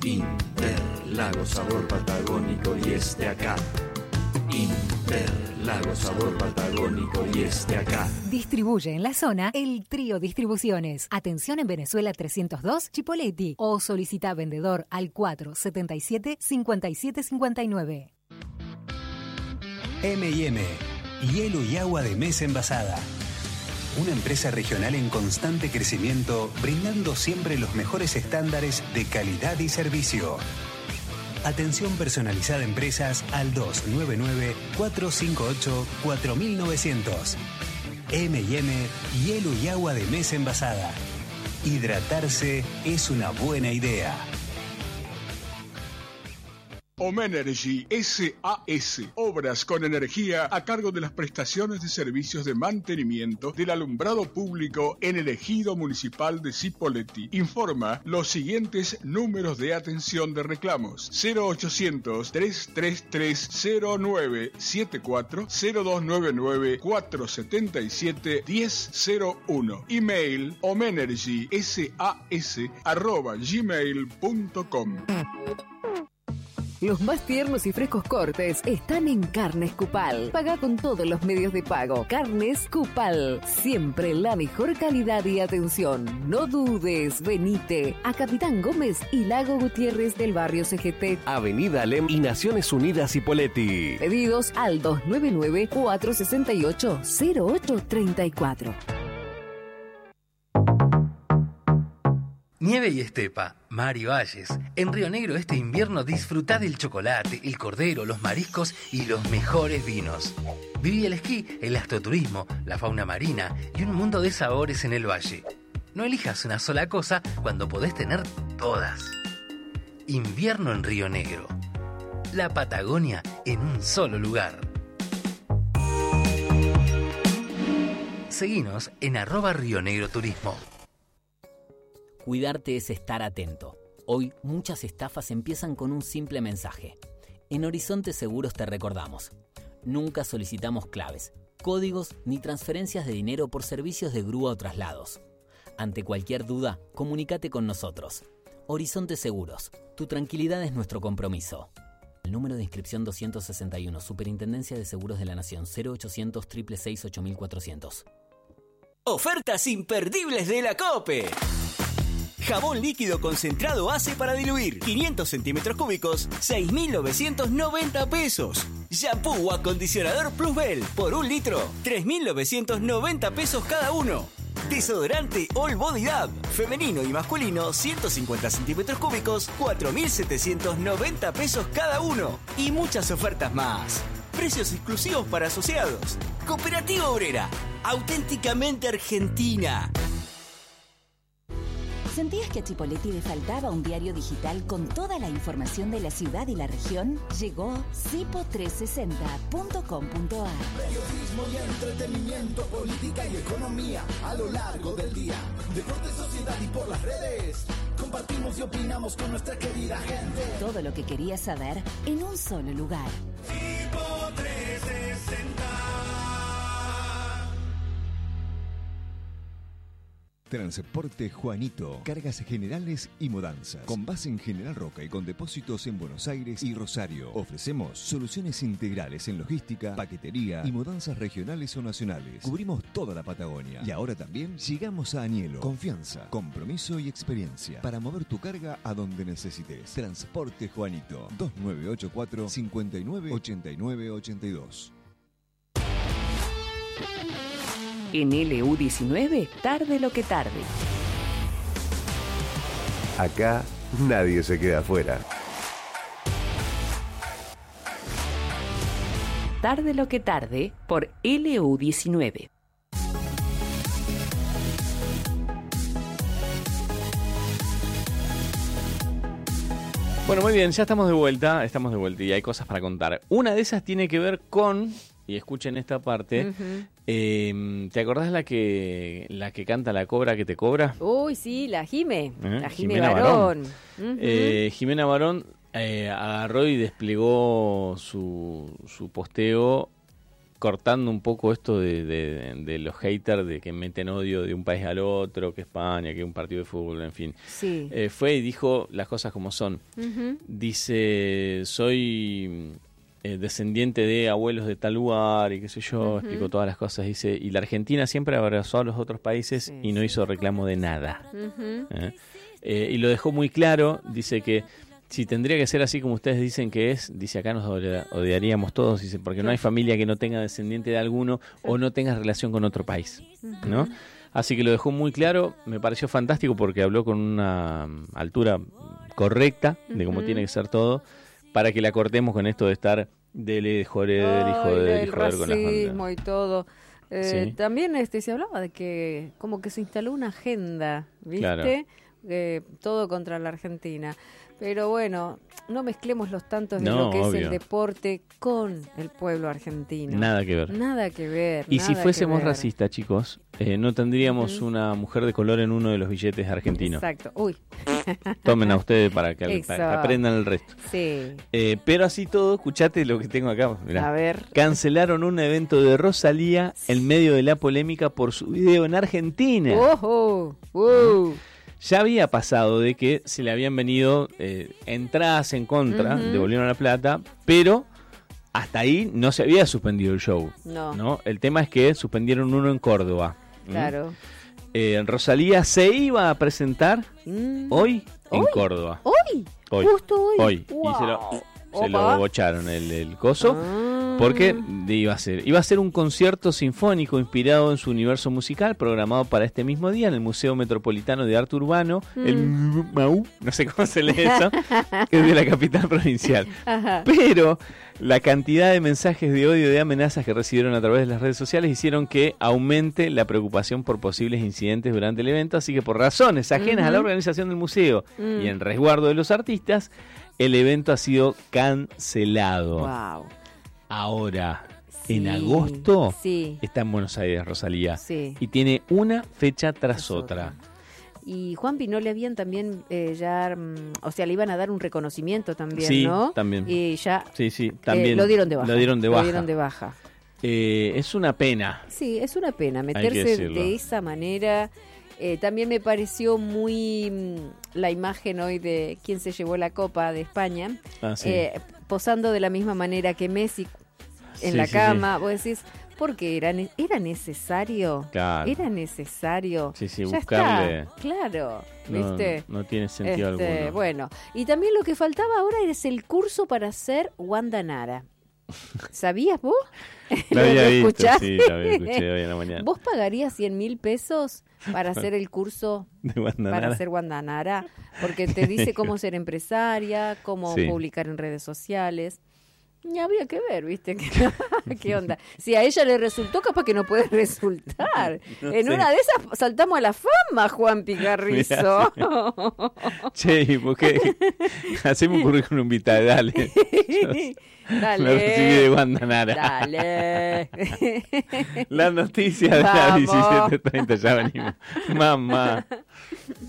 Interlagos, sabor patagónico y acá. Interlagos, sabor patagónico y acá. Distribuye en la zona el Trío Distribuciones. Atención en Venezuela 302, Chipoleti. O solicita vendedor al 477-5759. M&M, hielo y agua de mesa envasada. Una empresa regional en constante crecimiento, brindando siempre los mejores estándares de calidad y servicio. Atención personalizada a empresas al 299-458-4900. M&M, hielo y agua de mesa envasada. Hidratarse es una buena idea. Omenergy SAS, obras con energía a cargo de las prestaciones de servicios de mantenimiento del alumbrado público en el ejido municipal de Cipolletti. Informa los siguientes números de atención de reclamos: 0800-333-0974, 0299-477-1001. Email omenergysas@gmail.com. Los más tiernos y frescos cortes están en Carnes Cupal. Paga con todos los medios de pago. Carnes Cupal. Siempre la mejor calidad y atención. No dudes, venite a Capitán Gómez y Lago Gutiérrez del barrio CGT. Avenida Alem y Naciones Unidas Cipolletti. Pedidos al 299-468-0834. Nieve y estepa, mar y valles. En Río Negro este invierno disfrutá del chocolate, el cordero, los mariscos y los mejores vinos. Viví el esquí, el astroturismo, la fauna marina y un mundo de sabores en el valle. No elijas una sola cosa cuando podés tener todas. Invierno en Río Negro. La Patagonia en un solo lugar. Seguinos en @RioNegroTurismo. Cuidarte es estar atento. Hoy muchas estafas empiezan con un simple mensaje. En Horizonte Seguros te recordamos. Nunca solicitamos claves, códigos ni transferencias de dinero por servicios de grúa o traslados. Ante cualquier duda, comunícate con nosotros. Horizonte Seguros. Tu tranquilidad es nuestro compromiso. El número de inscripción 261, Superintendencia de Seguros de la Nación, 0800 666 8400. Ofertas imperdibles de la COPE. Jabón líquido concentrado ACE para diluir, 500 centímetros cúbicos, 6.990 pesos. Shampoo o acondicionador Plusbel por 1 litro, 3.990 pesos cada uno. Desodorante All Body Dab, femenino y masculino, 150 centímetros cúbicos, 4.790 pesos cada uno. Y muchas ofertas más. Precios exclusivos para asociados. Cooperativa Obrera, auténticamente argentina. ¿Sentías que a Chipolletti le faltaba un diario digital con toda la información de la ciudad y la región? Llegó cipo360.com.ar. Periodismo y entretenimiento, política y economía a lo largo del día. Deporte, sociedad y por las redes. Compartimos y opinamos con nuestra querida gente. Todo lo que querías saber en un solo lugar. Cipo360. Transporte Juanito, cargas generales y mudanzas. Con base en General Roca y con depósitos en Buenos Aires y Rosario. Ofrecemos soluciones integrales en logística, paquetería y mudanzas regionales o nacionales. Cubrimos toda la Patagonia. Y ahora también llegamos a Anielo. Confianza, compromiso y experiencia para mover tu carga a donde necesites. Transporte Juanito, 2984 598982. En LU19, tarde lo que tarde. Acá nadie se queda afuera. Tarde lo que tarde por LU19. Bueno, muy bien, ya estamos de vuelta y hay cosas para contar. Una de esas tiene que ver con, y escuchen esta parte, ¿te acordás la que canta La Cobra que te cobra? Uy, sí, la Jime, la Jimena Barón. Jimena Barón agarró y desplegó su posteo cortando un poco esto de los haters de que meten odio de un país al otro, que España, que un partido de fútbol, en fin. Sí. Fue y dijo las cosas como son. Dice, soy descendiente de abuelos de tal lugar y qué sé yo, explicó todas las cosas. Dice, y la Argentina siempre abrazó a los otros países y no hizo reclamo de nada. Y lo dejó muy claro, dice que si tendría que ser así como ustedes dicen que es, dice, acá nos odiaríamos todos, dice, porque no hay familia que no tenga descendiente de alguno o no tenga relación con otro país, ¿no? Así que lo dejó muy claro, me pareció fantástico porque habló con una altura correcta de cómo tiene que ser todo, para que la cortemos con esto de estar de joder con las bandas. Y todo. Sí. También se hablaba de que como que se instaló una agenda, ¿viste? Claro. Todo contra la Argentina. Pero bueno, no mezclemos los tantos de No, lo que obvio. es el deporte con el pueblo argentino. Nada que ver. Nada que ver. Y nada si fuésemos que ver. racistas, chicos, no tendríamos una mujer de color en uno de los billetes argentinos. Exacto. Uy. Tomen a ustedes para que aprendan el resto. Sí. Pero así todo, escuchate lo que tengo acá. Mirá. A ver. Cancelaron un evento de Rosalía en medio de la polémica por su video en Argentina. ¡Ojo! Ya había pasado de que se le habían venido entradas en contra, devolvieron la plata, pero hasta ahí no se había suspendido el show. No. El tema es que suspendieron uno en Córdoba. Claro. Rosalía se iba a presentar hoy en Córdoba. ¿Hoy? Justo hoy. Wow. Y se lo bocharon el coso. Porque iba a ser un concierto sinfónico inspirado en su universo musical, programado para este mismo día en el Museo Metropolitano de Arte Urbano, el MAU, no sé cómo se lee eso, que es de la capital provincial. Ajá. Pero la cantidad de mensajes de odio y de amenazas que recibieron a través de las redes sociales hicieron que aumente la preocupación por posibles incidentes durante el evento, así que por razones ajenas a la organización del museo y en resguardo de los artistas, el evento ha sido cancelado. Wow. Ahora, en agosto, está en Buenos Aires, Rosalía, y tiene una fecha tras otra. Y Juanpi, ¿no le habían también o sea, le iban a dar un reconocimiento también, sí, ¿no? También. Y ya también lo dieron de baja. Lo dieron de baja. Es una pena. Sí, es una pena meterse de esa manera. También me pareció muy la imagen hoy de quien se llevó la Copa de España, posando de la misma manera que Messi en la cama. Vos decís, ¿por qué era necesario? Claro. Era necesario. Sí, ya buscarle. Está. Claro, ¿viste? No tiene sentido alguno. Bueno, y también lo que faltaba ahora es el curso para ser Wanda Nara. ¿Sabías vos? Lo había visto, escuchaste? sí, lo escuché hoy en la mañana. ¿Vos pagarías 100.000 pesos para hacer el curso para ser Wanda Nara? Porque te dice cómo ser empresaria, cómo publicar en redes sociales. Y habría que ver, ¿viste? ¿Qué onda? Si a ella le resultó, capaz que no puede resultar. Una de esas saltamos a la fama, Juan Picarrizo. Che, ¿por qué? Hacemos un currículum vitae, dale. Dale. La recibí de Wanda Nara. Dale. La noticia de las 17:30, ya venimos. Mamá.